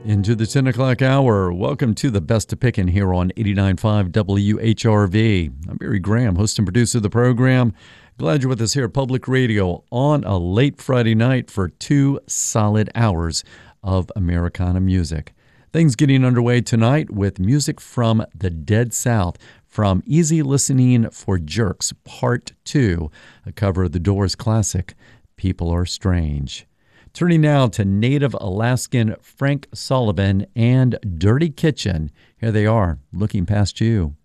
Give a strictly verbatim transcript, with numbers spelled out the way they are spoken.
Into the ten o'clock hour. Welcome to the Best of Pickin' here on eighty-nine point five W H R V. I'm Barry Graham, host and producer of the program. Glad you're with us here at Public Radio on a late Friday night for two solid hours of Americana music. Things getting underway tonight with music from the Dead South, from Easy Listening for Jerks, Part two, a cover of the Doors classic, People Are Strange. Turning now to native Alaskan Frank Sullivan and Dirty Kitchen. Here they are, Looking Past You.